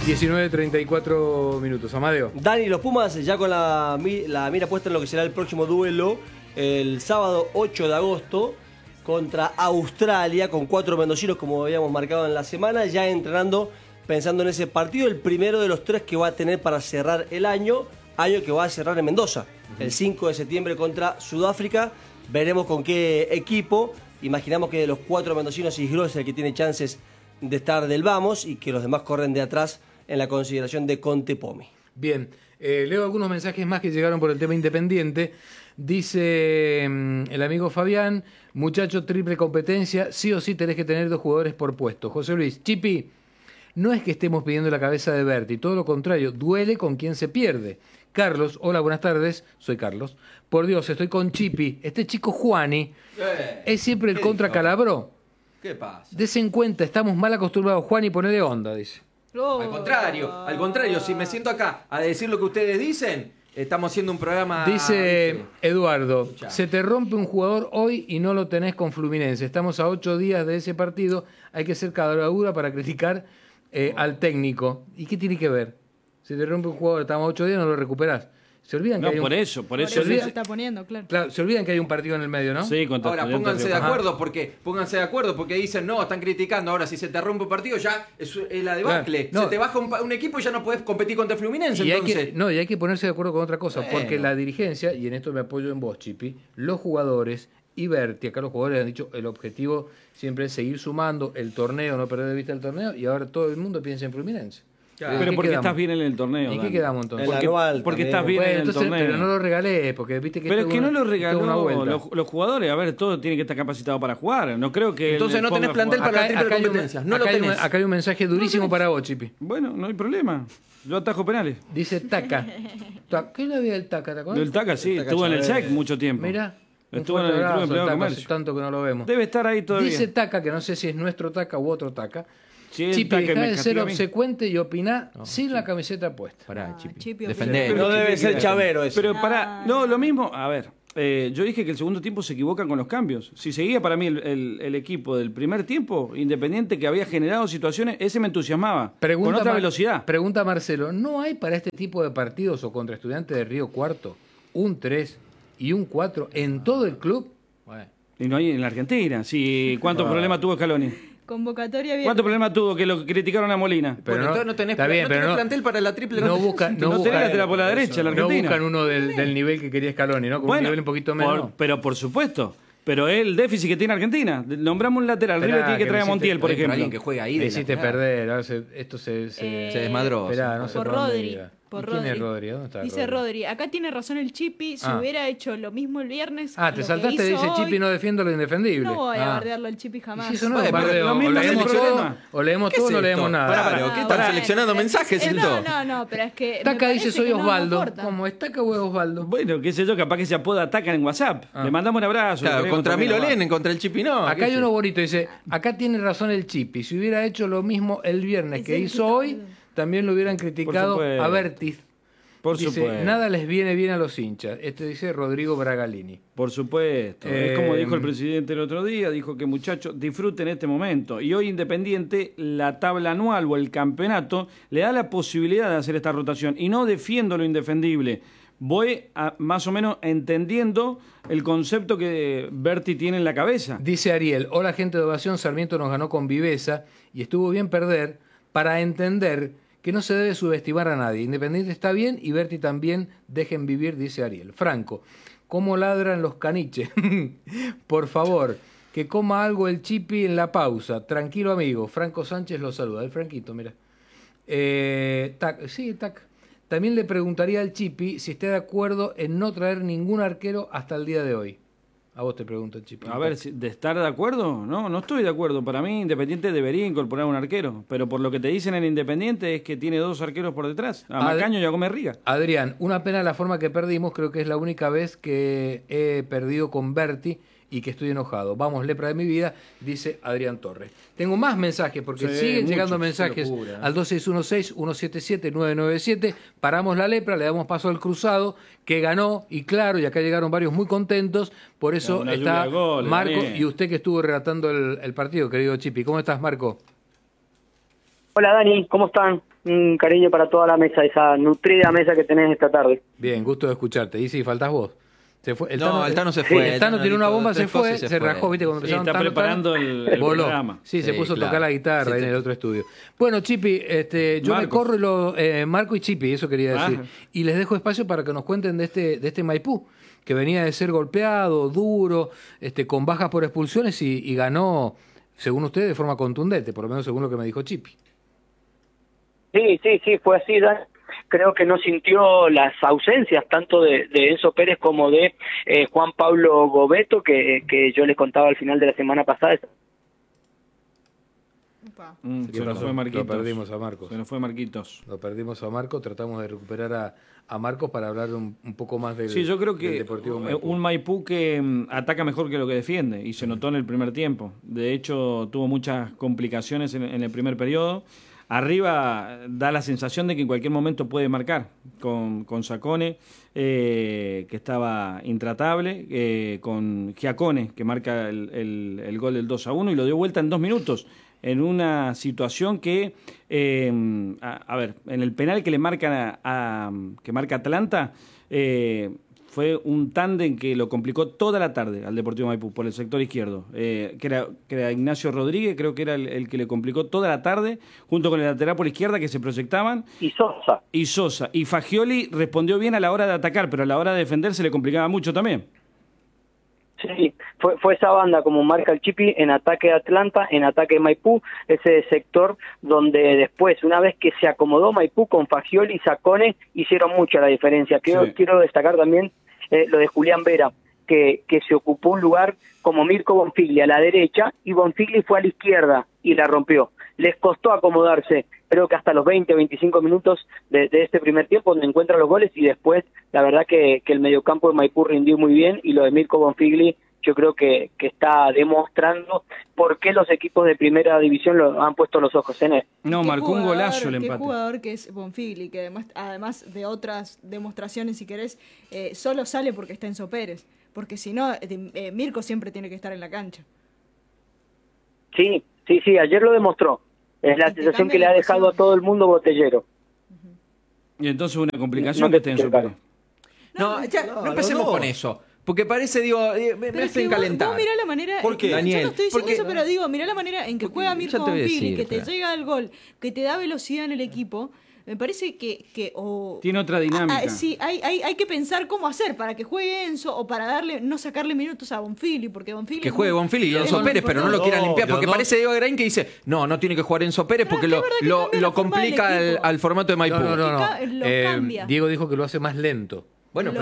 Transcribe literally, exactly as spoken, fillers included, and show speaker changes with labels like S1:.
S1: diecinueve treinta y cuatro minutos. Amadeo.
S2: Dani, los Pumas ya con la, la mira puesta en lo que será el próximo duelo el sábado ocho de agosto contra Australia, con cuatro mendocinos como habíamos marcado en la semana, ya entrenando, pensando en ese partido, el primero de los tres que va a tener para cerrar el año, año que va a cerrar en Mendoza, uh-huh. el cinco de septiembre contra Sudáfrica. Veremos con qué equipo. Imaginamos que de los cuatro mendocinos Isgro es el que tiene chances de estar del vamos y que los demás corren de atrás en la consideración de Conte Pomi.
S1: Bien, eh, leo algunos mensajes más que llegaron por el tema Independiente. Dice mmm, el amigo Fabián, muchacho, triple competencia, sí o sí tenés que tener dos jugadores por puesto. José Luis, Chipi, no es que estemos pidiendo la cabeza de Berti, todo lo contrario, duele con quien se pierde. Carlos, hola, buenas tardes, soy Carlos. Por Dios, estoy con Chipi. Este chico Juani eh, es siempre el contra Calabró.
S3: ¿Qué pasa?
S1: Dese en cuenta, estamos mal acostumbrados, Juani, ponele onda, dice.
S3: Oh. Al contrario, al contrario, si me siento acá a decir lo que ustedes dicen, estamos haciendo un programa...
S1: Dice Eduardo, Escuchá. se te rompe un jugador hoy y no lo tenés con Fluminense. Estamos a ocho días de ese partido, hay que ser cadradura para criticar eh, oh. al técnico. ¿Y qué tiene que ver? Se te rompe un jugador, estamos a ocho días, no lo recuperás. Se olvidan que
S4: no,
S1: hay un...
S4: por eso, por eso.
S5: Por eso se está poniendo, claro.
S1: claro. Se olvidan que hay un partido en el medio, ¿no?
S4: Sí, con
S3: Ahora, pónganse de acuerdo, porque pónganse de acuerdo porque dicen, no, están criticando. Ahora, si se te rompe un partido, ya es, es la debacle. Claro, no. Se te baja un, un equipo y ya no podés competir contra Fluminense,
S1: y
S3: entonces.
S1: Hay que, no, y hay que ponerse de acuerdo con otra cosa, bueno. porque la dirigencia, y en esto me apoyo en vos, Chipi, los jugadores y Berti, acá los jugadores han dicho, el objetivo siempre es seguir sumando el torneo, no perder de vista el torneo, y ahora todo el mundo piensa en Fluminense.
S4: Claro. Pero porque quedamos? estás bien en el torneo.
S1: ¿Y
S4: Dani.
S1: qué quedamos entonces?
S4: Porque,
S2: anual,
S4: porque estás bien
S1: bueno,
S4: en el
S1: entonces,
S4: torneo.
S1: Pero no lo regalé, porque viste que
S4: Pero es que
S1: una,
S4: no lo regaló
S1: una
S4: los, los jugadores. A ver, todos tienen que estar capacitados para jugar. No creo que.
S3: Entonces no tenés plantel para
S1: acá,
S3: la triple competencia. No lo
S1: acá,
S3: tenés.
S1: Hay un, acá hay un mensaje durísimo no para vos, Chipi.
S4: Bueno, no hay problema. Yo atajo penales.
S1: Dice Taca. ¿Qué le había del Taca? ¿Te acuerdas?
S4: Del Taca, sí. El Estuvo en el S E C mucho tiempo.
S1: Mira.
S4: Estuvo en el Club Empleado de Comercio.
S1: Hace tanto que no lo vemos.
S4: Debe estar ahí todavía.
S1: Dice Taca, que no sé si es nuestro Taca u otro Taca.
S4: Sí,
S1: Chipi, dejá de ser obsecuente y opiná no, sin sí. la camiseta puesta.
S3: Pará,
S5: ah,
S3: Chipi.
S5: Chipi
S3: Defender.
S2: No debe ser Chavero eso.
S4: Pero para, no, lo mismo, a ver, eh, yo dije que el segundo tiempo se equivocan con los cambios. Si seguía para mí el, el, el equipo del primer tiempo, Independiente, que había generado situaciones, ese me entusiasmaba. Pregunta con otra velocidad.
S1: Pregunta Marcelo, ¿no hay para este tipo de partidos o contra Estudiantes de Río Cuarto un tres y un cuatro en todo el club?
S4: Bueno. Y no hay en la Argentina. Sí, ¿cuántos ah. problemas tuvo Scaloni?
S5: Convocatoria bien.
S4: ¿Cuántos problemas tuvo que lo criticaron a Molina?
S3: Pero bueno, no, no tenés, plan, bien, no tenés no, plantel para la triple.
S1: No, busca, no,
S4: no
S1: busca,
S4: tenés lateral por la derecha, la Argentina.
S1: No buscan uno del, del nivel que quería Scaloni, ¿no? Con bueno, un nivel un poquito menos.
S4: Por, pero por supuesto. Pero es el déficit que tiene Argentina. Nombramos un lateral. River tiene que, que traer a Montiel, por ejemplo.
S3: Alguien que juega ahí.
S1: Me hiciste perder. Ahora se, esto se, se,
S5: eh,
S3: se desmadró.
S5: Esperá, no por Rodri. Por
S1: ¿Quién
S5: Rodri.
S1: es Rodri? ¿Dónde está
S5: Dice
S1: Rodri?
S5: Rodri, acá tiene razón el Chipi, si ah. hubiera hecho lo mismo el viernes.
S1: Ah, te saltaste, dice
S5: hoy,
S1: Chipi, no defiendo lo indefendible.
S5: No voy a
S1: ah.
S5: bardearlo al Chipi jamás.
S1: Si eso no es bardeo, o leemos todo, o leemos todo o no leemos nada.
S3: Claro, ¿qué están
S5: bueno,
S3: seleccionando mensajes?
S5: Eh, no, no, no, pero es que.
S1: Taca dice soy Osvaldo.
S5: No
S1: ¿Cómo es Taca o es Osvaldo?
S4: Bueno, qué sé yo, capaz que se apoda Taca en WhatsApp. Ah. Le mandamos un abrazo.
S3: Claro, contra mí lo leen, contra el Chipi no.
S1: Acá hay uno bonito, dice, acá tiene razón el Chipi. Si hubiera hecho lo mismo el viernes que hizo hoy, también lo hubieran criticado a Bertis.
S4: Por
S1: dice,
S4: supuesto.
S1: Nada les viene bien a los hinchas. Este dice Rodrigo Bragalini.
S4: Por supuesto. Eh, es como dijo el presidente el otro día, dijo que muchachos disfruten este momento. Y hoy Independiente, la tabla anual o el campeonato, le da la posibilidad de hacer esta rotación. Y no defiendo lo indefendible. Voy a, más o menos entendiendo el concepto que Berti tiene en la cabeza.
S1: Dice Ariel, hola gente de Ovación, Sarmiento nos ganó con viveza y estuvo bien perder para entender que no se debe subestimar a nadie. Independiente está bien y Berti también, dejen vivir, dice Ariel. Franco, ¿cómo ladran los caniches? Por favor, que coma algo el Chipi en la pausa. Tranquilo, amigo. Franco Sánchez lo saluda. El Franquito, mira. Eh, tac, sí, tac. También le preguntaría al Chipi si está de acuerdo en no traer ningún arquero hasta el día de hoy. A vos te pregunto, Chipi.
S4: A ver, ¿de estar de acuerdo? No, no estoy de acuerdo. Para mí, Independiente debería incorporar un arquero. Pero por lo que te dicen en Independiente es que tiene dos arqueros por detrás. A Macaño y a Gómez Riga.
S1: Adrián, una pena la forma que perdimos. Creo que es la única vez que he perdido con Berti y que estoy enojado. Vamos, lepra de mi vida, dice Adrián Torres. Tengo más mensajes porque sí, siguen mucho, llegando mensajes locura, ¿eh? Al dos seis uno seis, uno siete siete, nueve nueve siete. Paramos la lepra, le damos paso al Cruzado, que ganó, y claro, y acá llegaron varios muy contentos. Por eso no, está goles, Marco, Daniel. Y usted que estuvo relatando el, el partido, querido Chipi. ¿Cómo estás, Marco?
S6: Hola Dani, ¿cómo están? Un cariño para toda la mesa, esa nutrida mesa que tenés esta tarde.
S1: Bien, gusto de escucharte. Y sí, faltás vos. Se fue. El
S3: no,
S1: Tano,
S3: el Tano se fue.
S1: El Tano
S3: el
S1: tiró una bomba,
S3: se
S1: se fue,
S3: se,
S1: se
S3: fue.
S1: rajó, viste, cuando
S4: Sí,
S1: empezaron
S4: está
S1: Tano,
S4: preparando
S1: Tano,
S4: el, el
S1: voló.
S4: programa.
S1: Sí, se
S3: Sí,
S1: puso
S3: claro.
S1: a tocar la guitarra
S3: Sí,
S1: ahí
S3: sí.
S1: en el otro estudio. Bueno, Chipi, este, yo
S4: Marcos.
S1: me corro y lo, eh, Marco y Chipi, eso quería decir.
S4: Ajá.
S1: Y les dejo espacio para que nos cuenten de este, de este Maipú, que venía de ser golpeado, duro, este, con bajas por expulsiones y, y ganó, según ustedes, de forma contundente, por lo menos según lo que me dijo Chipi.
S6: Sí, sí, sí, fue así, Dani. Creo que no sintió las ausencias tanto de, de Enzo Pérez como de eh, Juan Pablo Gobeto, que, que yo les contaba al final de la semana pasada.
S5: Upa.
S4: Mm,
S1: ¿Qué
S4: se nos
S1: pasó?
S4: fue Marquitos.
S1: Lo perdimos a Marcos.
S4: Se nos fue Marquitos.
S1: Lo perdimos a Marcos, tratamos de recuperar a, a Marcos para hablar un, un poco más del,
S4: Sí, yo creo
S1: del
S4: que
S1: Deportivo
S4: eh,
S1: Maipú.
S4: un Maipú que mm, ataca mejor que lo que defiende y se notó en el primer tiempo. De hecho, tuvo muchas complicaciones en, en el primer periodo. Arriba da la sensación de que en cualquier momento puede marcar con, con Sacone, eh, que estaba intratable, eh, con Giacone, que marca el, el, el gol del dos a uno y lo dio vuelta en dos minutos. En una situación que, eh, a, a ver, en el penal que le marcan a, a- que marca Atlanta, eh, fue un tándem que lo complicó toda la tarde al Deportivo Maipú por el sector izquierdo, eh, que, era, que era Ignacio Rodríguez, creo que era el, el que le complicó toda la tarde, junto con el lateral por izquierda que se proyectaban,
S6: Y Sosa.
S4: y Sosa. Y Fagioli respondió bien a la hora de atacar, pero a la hora de defender se le complicaba mucho también.
S6: Sí, fue, fue esa banda, como marca el Chipi, en ataque de Atlanta, en ataque de Maipú, ese sector donde después, una vez que se acomodó Maipú con Fagioli y Sacone, hicieron mucha la diferencia. Quiero,
S4: Sí.
S6: quiero destacar también eh, lo de Julián Vera, que, que se ocupó un lugar como Mirko Bonfigli a la derecha y Bonfigli fue a la izquierda y la rompió. Les costó acomodarse, creo que hasta los veinte o veinticinco minutos de, de este primer tiempo donde encuentra los goles y después la verdad que, que el mediocampo de Maipú rindió muy bien y lo de Mirko Bonfigli yo creo que, que está demostrando por qué los equipos de primera división lo han puesto los ojos en él.
S4: No,
S5: Qué
S4: marcó un
S5: jugador,
S4: golazo el
S5: Qué
S4: empate.
S5: jugador que es Bonfigli, que además, además de otras demostraciones, si querés, eh, solo sale porque está Enzo Pérez. Porque si no, eh, eh, Mirko siempre tiene que estar en la cancha.
S6: Sí, sí, sí, ayer lo demostró. Es la
S5: Y te
S6: sensación
S5: cambia
S6: que le
S5: la
S6: ha dejado
S5: pasión.
S6: a todo el mundo botellero.
S4: Y entonces una complicación
S6: No
S4: que
S6: te
S4: esté en
S6: explico,
S4: Pérez.
S3: No,
S5: No,
S3: ya,
S2: no,
S3: no
S2: los
S3: empecemos
S2: dos.
S3: con eso. Porque parece, digo, eh, me, me
S5: Pero es
S3: hacen
S5: que vos-
S3: calentar.
S5: Vos mirá la manera.
S3: ¿Por qué,
S5: yo
S3: Daniel?
S5: no estoy diciendo
S3: Porque-
S5: eso, pero digo, mirá la manera en que
S3: Porque-
S5: juega
S3: ya
S5: Mirko
S3: te voy a
S5: Bonfigli,
S3: decir,
S5: que te
S3: espera.
S5: llega al gol, que te da velocidad en el equipo. Me parece que. que o,
S4: Tiene otra dinámica.
S5: Ah, sí, hay, hay, hay que pensar cómo hacer para que juegue Enzo o para darle no sacarle minutos a Bonfigli, porque Bonfigli.
S3: Que
S5: es
S3: juegue
S5: muy-
S3: Bonfili y
S5: es
S3: Enzo
S5: muy
S3: Pérez, pero no lo
S5: importante.
S3: quieran limpiar.
S1: los
S3: Porque
S1: dos-
S3: parece Diego Agrain que dice, no, no tiene que jugar Enzo Pérez
S5: Pero
S3: porque
S5: es que
S3: lo,
S5: es verdad que
S3: lo,
S5: cambia
S3: lo
S5: la forma del
S3: complica al,
S5: equipo.
S3: al formato de Maipú.
S1: No, no, no, no.
S5: Ca- lo
S1: Eh,
S5: cambia.
S1: Diego dijo que lo hace más lento.
S3: Bueno,
S5: Lo